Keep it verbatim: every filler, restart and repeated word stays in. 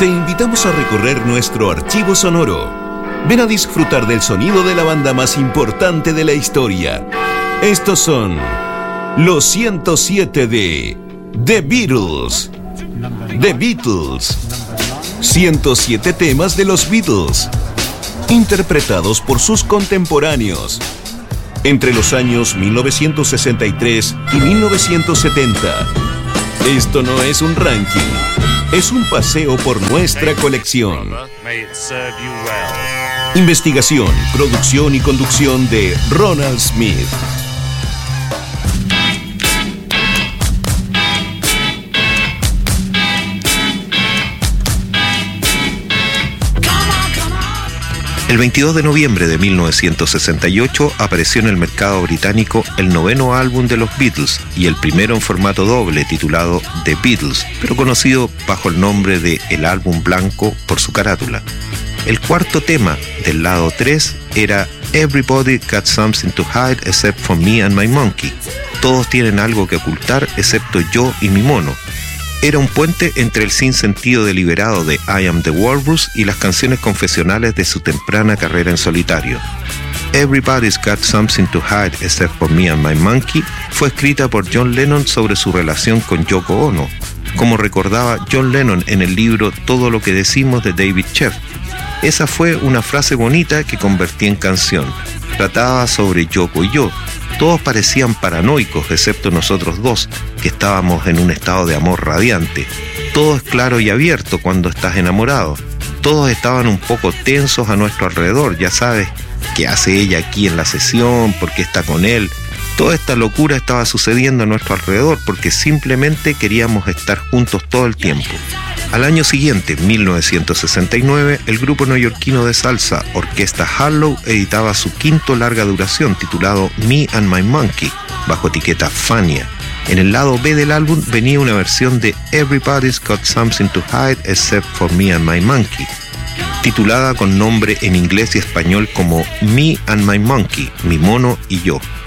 Te invitamos a recorrer nuestro archivo sonoro. Ven a disfrutar del sonido de la banda más importante de la historia. Estos son los ciento siete de The Beatles. The Beatles. ciento siete temas de los Beatles, interpretados por sus contemporáneos entre los años mil novecientos sesenta y tres y mil novecientos setenta. Esto no es un ranking, es un paseo por nuestra colección. Investigación, producción y conducción de Ronald Smith. El veintidós de noviembre de mil novecientos sesenta y ocho apareció en el mercado británico el noveno álbum de los Beatles y el primero en formato doble titulado The Beatles, pero conocido bajo el nombre de El Álbum Blanco por su carátula. El cuarto tema del lado tres era Everybody Got Something to Hide Except for Me and My Monkey. Todos tienen algo que ocultar excepto yo y mi mono. Era un puente entre el sinsentido deliberado de I Am the Walrus y las canciones confesionales de su temprana carrera en solitario. Everybody's Got Something to Hide Except for Me and My Monkey fue escrita por John Lennon sobre su relación con Yoko Ono, como recordaba John Lennon en el libro Todo lo que decimos de David Sheff. Esa fue una frase bonita que convertí en canción. Trataba sobre Yoko y yo. Todos parecían paranoicos, excepto nosotros dos, que estábamos en un estado de amor radiante. Todo es claro y abierto cuando estás enamorado. Todos estaban un poco tensos a nuestro alrededor, ya sabes, ¿qué hace ella aquí en la sesión? ¿Por qué está con él? Toda esta locura estaba sucediendo a nuestro alrededor porque simplemente queríamos estar juntos todo el tiempo. Al año siguiente, mil novecientos sesenta y nueve, el grupo neoyorquino de salsa Orquesta Harlow editaba su quinto larga duración titulado Me and My Monkey, bajo etiqueta Fania. En el lado B del álbum venía una versión de Everybody's Got Something to Hide Except for Me and My Monkey, titulada con nombre en inglés y español como Me and My Monkey, mi mono y yo.